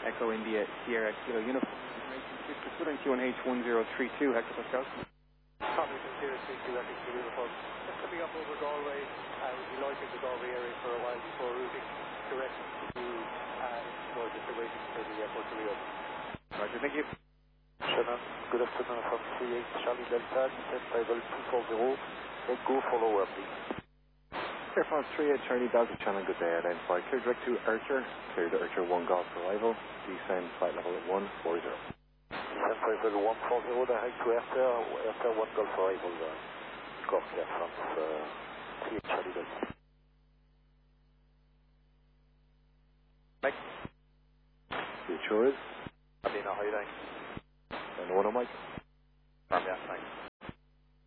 Echo India Sierra Kilo Uniform. Information 6 Q1H1032, Hector Pascal. Copy from 032, Echo Kilo Uniform. Just coming up over Galway, we'll be lighting the Galway area for a while before routing direct to more just waiting for the airport to reopen. Roger, thank you. Shannon, good afternoon from 38 Charlie Delta, descent level 240, let go for lower please. Air France 38 Charlie Delta Channel, good day, identify clear direct to Archer, clear to Archer 1 Golf arrival, descend flight level at 140. Descent level 140, direct to Archer, Archer 1 Golf arrival, Cork Air France 38 Charlie Delta. Mike. The Achores. Abina, how are you doing? And one on Mike. Yeah, thanks.